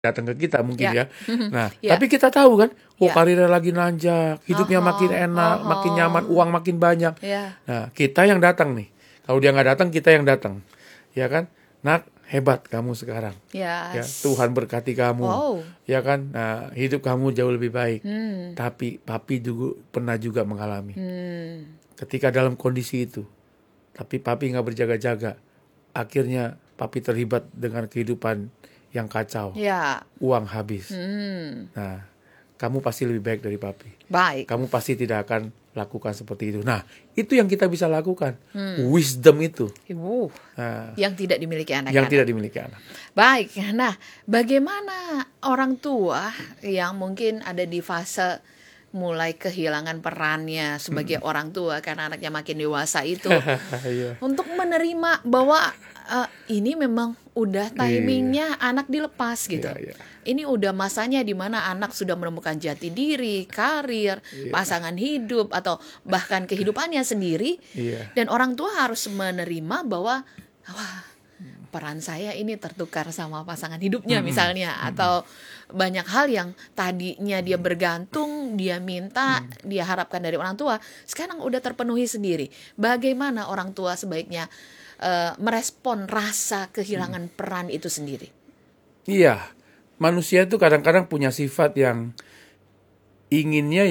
datang ke kita mungkin Ya. ya. Nah, Ya. tapi kita tahu kan, Ya. karirnya lagi nanjak, hidupnya makin enak, makin nyaman, uang makin banyak. Ya. Nah, kita yang datang nih. Kalau dia nggak datang, kita yang datang. Ya kan? Nak, hebat kamu sekarang. Ya, Yes. Tuhan berkati kamu. Wow. Ya kan? Nah, hidup kamu jauh lebih baik. Tapi papi juga pernah juga mengalami. Ketika dalam kondisi itu, tapi papi nggak berjaga-jaga, akhirnya papi terlibat dengan kehidupan yang kacau. Ya. Uang habis. Nah, kamu pasti lebih baik dari papi. Baik. Kamu pasti tidak akan lakukan seperti itu. Nah, itu yang kita bisa lakukan. Wisdom itu. Nah, Yang tidak dimiliki anak-anak. yang tidak dimiliki anak. Baik. Nah, bagaimana orang tua yang mungkin ada di fase mulai kehilangan perannya sebagai orang tua karena anaknya makin dewasa itu Iya. untuk menerima bahwa ini memang udah timingnya anak dilepas gitu. Iya, iya. Ini udah masanya di mana anak sudah menemukan jati diri, karir, pasangan hidup atau bahkan kehidupannya sendiri. Iya. Dan orang tua harus menerima bahwa wah, peran saya ini tertukar sama pasangan hidupnya misalnya, atau banyak hal yang tadinya dia bergantung, dia minta, dia harapkan dari orang tua, sekarang udah terpenuhi sendiri. Bagaimana orang tua sebaiknya merespon rasa kehilangan peran itu sendiri? Iya. Manusia itu kadang-kadang punya sifat yang inginnya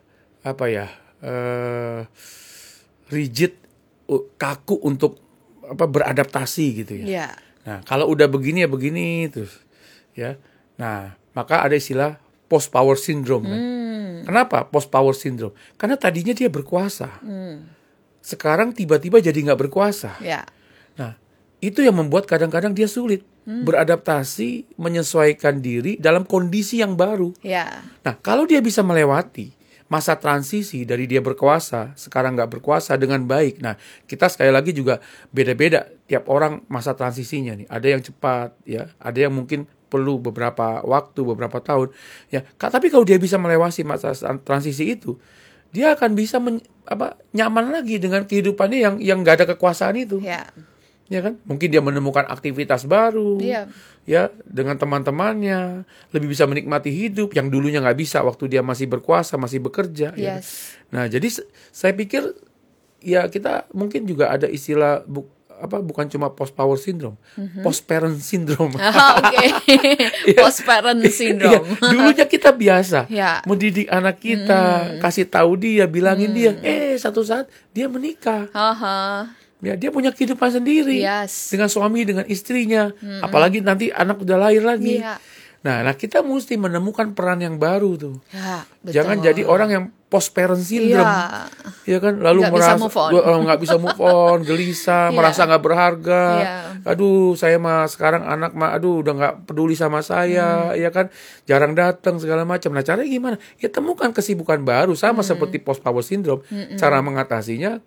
rigid, kaku untuk beradaptasi gitu ya. Ya. Nah, kalau udah begini ya begini terus ya. Nah, maka ada istilah post power syndrome kan. Kenapa post power syndrome? Karena tadinya dia berkuasa. Sekarang tiba-tiba jadi nggak berkuasa. Ya. Nah, itu yang membuat kadang-kadang dia sulit beradaptasi, menyesuaikan diri dalam kondisi yang baru. Ya. Nah, kalau dia bisa melewati masa transisi dari dia berkuasa, sekarang nggak berkuasa dengan baik. Nah, kita sekali lagi juga beda-beda tiap orang masa transisinya nih. Ada yang cepat, ya, ada yang mungkin perlu beberapa waktu, beberapa tahun, ya. Tapi kalau dia bisa melewati masa transisi itu, dia akan bisa nyaman lagi dengan kehidupannya yang nggak ada kekuasaan itu. Ya. Ya kan? Mungkin dia menemukan aktivitas baru, Iya. ya, dengan teman-temannya, lebih bisa menikmati hidup yang dulunya nggak bisa waktu dia masih berkuasa, masih bekerja. Ya. Yes. Nah, jadi saya pikir ya kita mungkin juga ada istilah bukan cuma post power syndrome, post parent syndrome. Oke. Post parent syndrome. Iya, dulunya kita biasa Ya. mendidik anak kita, kasih tahu dia, bilangin dia, satu saat dia menikah. Ya, dia punya kehidupan sendiri Yes. dengan suami, dengan istrinya. Apalagi nanti anak udah lahir lagi. Iya. Nah, kita mesti menemukan peran yang baru tuh. Ya, betul. Jangan jadi orang yang post parent syndrome. Iya. Ya kan, lalu Nggak bisa merasa move on. nggak bisa move on, gelisah, Iya. merasa nggak berharga. Iya. Aduh, saya mah sekarang anak mah udah nggak peduli sama saya, ya kan, jarang datang segala macam. Nah, caranya gimana? Ya temukan kesibukan baru sama seperti post power syndrome. Cara mengatasinya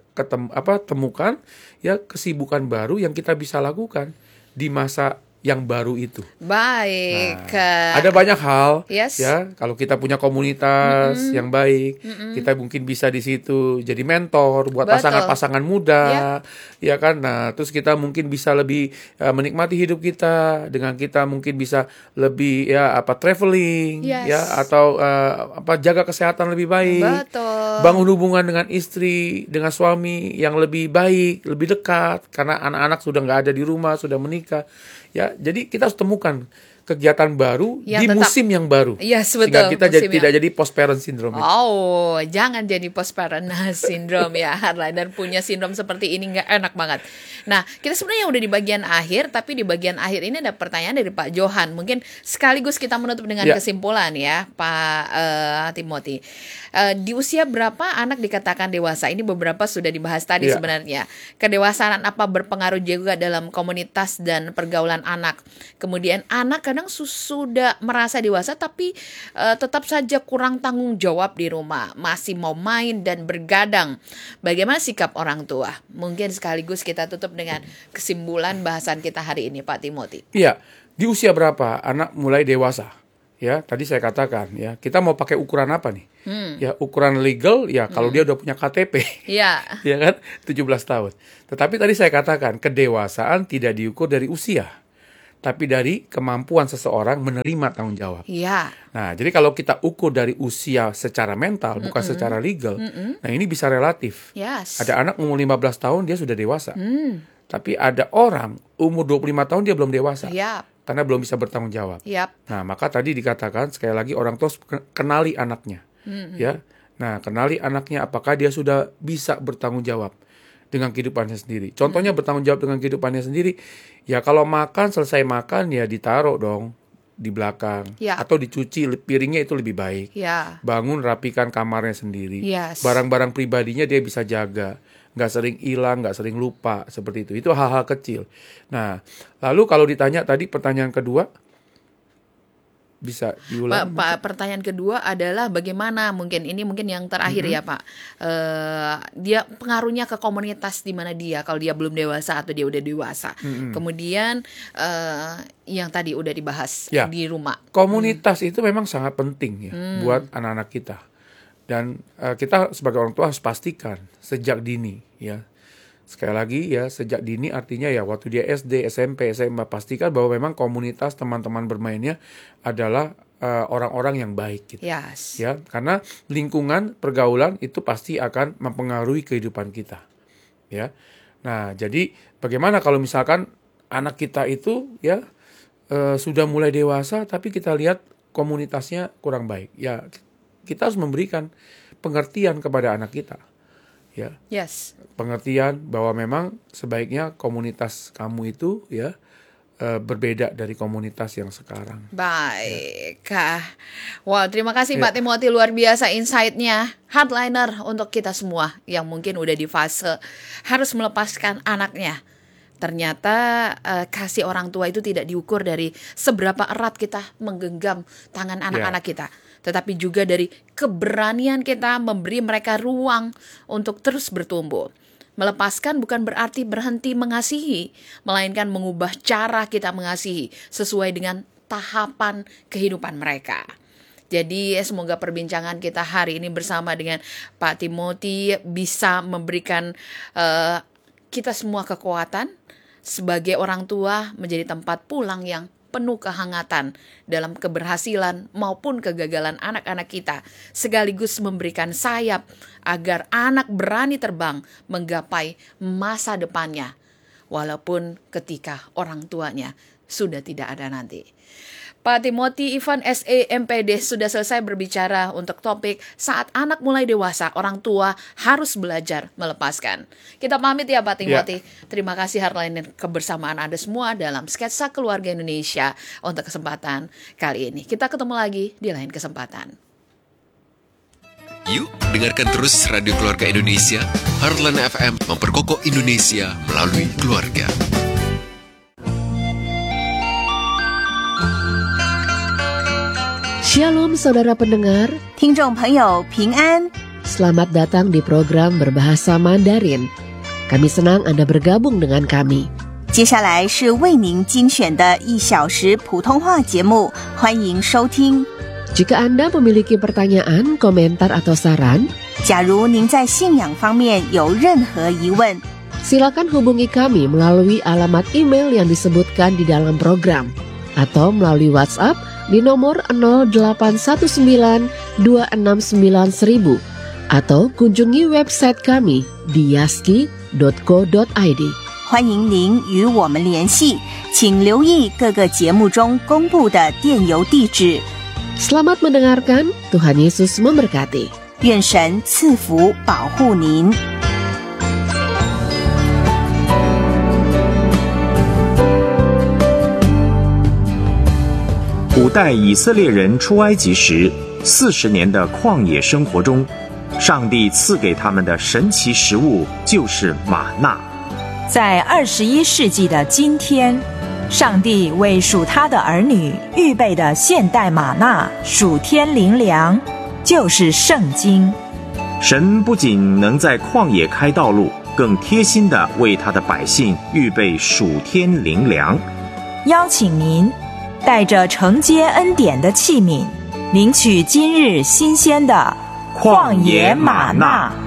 temukan ya kesibukan baru yang kita bisa lakukan di masa yang baru itu. Baik. Nah, ada banyak hal, Yes. ya. Kalau kita punya komunitas yang baik, kita mungkin bisa di situ jadi mentor buat Betul. pasangan-pasangan muda, ya kan. Nah, terus kita mungkin bisa lebih menikmati hidup kita dengan kita mungkin bisa lebih traveling, Yes. ya, atau jaga kesehatan lebih baik. Betul. Bangun hubungan dengan istri, dengan suami yang lebih baik, lebih dekat karena anak-anak sudah nggak ada di rumah, sudah menikah. Ya, jadi kita harus temukan kegiatan baru Yang di tetap- musim yang baru. Yes, Sehingga betul, kita musim tidak jadi post parent syndrome. Oh, jangan jadi post parent syndrome ya, Harlan. Dan punya sindrom seperti ini nggak enak banget. Nah, kita sebenarnya udah di bagian akhir, tapi di bagian akhir ini ada pertanyaan dari Pak Johan. Mungkin sekaligus kita menutup dengan Ya. kesimpulan ya, Pak Timothy. Di usia berapa anak dikatakan dewasa? Ini beberapa sudah dibahas tadi Ya. sebenarnya. Kedewasaan apa berpengaruh juga dalam komunitas dan pergaulan anak. Kemudian anak kadang sudah merasa dewasa tapi tetap saja kurang tanggung jawab di rumah, masih mau main dan bergadang. Bagaimana sikap orang tua? Mungkin sekaligus kita tutup dengan kesimpulan bahasan kita hari ini, Pak Timothy. Iya, di usia berapa anak mulai dewasa? Ya, tadi saya katakan ya, kita mau pakai ukuran apa nih? Ya, ukuran legal ya kalau dia udah punya KTP. Ya. Ya kan, 17 tahun. Tetapi tadi saya katakan kedewasaan tidak diukur dari usia, tapi dari kemampuan seseorang menerima tanggung jawab. Ya. Nah, jadi kalau kita ukur dari usia secara mental, bukan secara legal, nah ini bisa relatif. Yes. Ada anak umur 15 tahun, dia sudah dewasa. Tapi ada orang umur 25 tahun, dia belum dewasa. Yap. Karena belum bisa bertanggung jawab. Yap. Nah, maka tadi dikatakan, sekali lagi orang tua kenali anaknya. Ya. Nah, kenali anaknya apakah dia sudah bisa bertanggung jawab dengan kehidupannya sendiri. Contohnya bertanggung jawab dengan kehidupannya sendiri, ya kalau makan, selesai makan ya ditaruh dong di belakang. Ya. Atau dicuci piringnya itu lebih baik. Ya. Bangun rapikan kamarnya sendiri. Yes. Barang-barang pribadinya dia bisa jaga. Nggak sering hilang, nggak sering lupa, seperti itu. Itu hal-hal kecil. Nah, lalu kalau ditanya tadi pertanyaan kedua, bisa diulang? Pak, pertanyaan kedua adalah bagaimana, mungkin yang terakhir ya Pak, dia pengaruhnya ke komunitas di mana dia, kalau dia belum dewasa atau dia udah dewasa. Kemudian yang tadi udah dibahas ya, di rumah. Komunitas itu memang sangat penting ya buat anak-anak kita. Dan kita sebagai orang tua harus pastikan sejak dini ya. Sekali lagi ya, sejak dini artinya ya waktu dia SD, SMP, SMA, pastikan bahwa memang komunitas teman-teman bermainnya adalah orang-orang yang baik gitu. Yes. Ya, karena lingkungan pergaulan itu pasti akan mempengaruhi kehidupan kita. Ya. Nah, jadi bagaimana kalau misalkan anak kita itu ya sudah mulai dewasa tapi kita lihat komunitasnya kurang baik. Ya, kita harus memberikan pengertian kepada anak kita. Ya. Yes. Pengertian bahwa memang sebaiknya komunitas kamu itu ya berbeda dari komunitas yang sekarang. Baik. Wah, terima kasih Pak Timothy, luar biasa insight-nya. Hardliner untuk kita semua yang mungkin udah di fase harus melepaskan anaknya. Ternyata kasih orang tua itu tidak diukur dari seberapa erat kita menggenggam tangan anak-anak kita, tetapi juga dari keberanian kita memberi mereka ruang untuk terus bertumbuh. Melepaskan bukan berarti berhenti mengasihi, melainkan mengubah cara kita mengasihi sesuai dengan tahapan kehidupan mereka. Jadi semoga perbincangan kita hari ini bersama dengan Pak Timothy bisa memberikan kita semua kekuatan sebagai orang tua menjadi tempat pulang yang penuh kehangatan dalam keberhasilan maupun kegagalan anak-anak kita, sekaligus memberikan sayap agar anak berani terbang menggapai masa depannya, walaupun ketika orang tuanya sudah tidak ada nanti. Pak Timothy Ivan SA MPD sudah selesai berbicara untuk topik saat anak mulai dewasa, orang tua harus belajar melepaskan. Kita pamit ya Pak Timothy. Terima kasih hardliner kebersamaan Anda semua dalam Sketsa Keluarga Indonesia untuk kesempatan kali ini. Kita ketemu lagi di lain kesempatan. Yuk, dengarkan terus Radio Keluarga Indonesia, Heartland FM memperkokoh Indonesia melalui keluarga. Shalom saudara pendengar, 听众朋友平安， selamat datang di program Berbahasa Mandarin. Kami senang Anda bergabung dengan kami. 接下来是为您精选的1小时普通话节目，欢迎收听。 Jika Anda memiliki pertanyaan, komentar atau saran, 假如您在信仰方面有任何疑问， silakan hubungi kami melalui alamat email yang disebutkan di dalam program atau melalui WhatsApp di nomor 0819269000 atau kunjungi website kami di yaski.co.id. 欢迎您与我们联系，请留意各个节目中公布的电邮地址。 Selamat mendengarkan, Tuhan Yesus memberkati. 愿神赐福保护您。 古代以色列人出埃及时，40年的旷野生活中，上帝赐给他们的神奇食物就是玛纳。 在21世纪的今天，上帝为属他的儿女预备的现代玛纳属天灵粮，就是圣经。 神不仅能在旷野开道路，更贴心地为他的百姓预备属天灵粮。 邀请您带着承接恩典的器皿，领取今日新鲜的旷野玛纳。